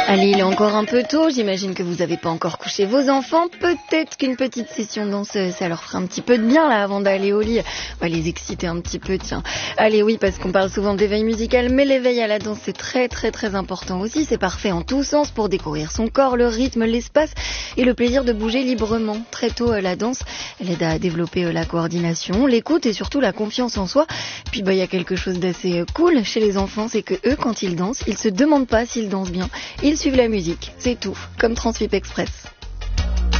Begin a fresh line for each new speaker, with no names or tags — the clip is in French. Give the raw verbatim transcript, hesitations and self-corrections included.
Allez, il est encore un peu tôt, j'imagine que vous n'avez pas encore couché vos enfants. Peut-être qu'une petite session de danse, ça leur fera un petit peu de bien là avant d'aller au lit. On va les exciter un petit peu, tiens. Allez, oui, parce qu'on parle souvent d'éveil musical, mais l'éveil à la danse, c'est très très très important aussi. C'est parfait en tous sens pour découvrir son corps, le rythme, l'espace et le plaisir de bouger librement. Très tôt, la danse, elle aide à développer la coordination, l'écoute et surtout la confiance en soi. Puis bah il y a quelque chose d'assez cool chez les enfants, c'est que eux, quand ils dansent, ils se demandent pas s'ils dansent bien. Ils suivent la musique, c'est tout, comme Transwip Express.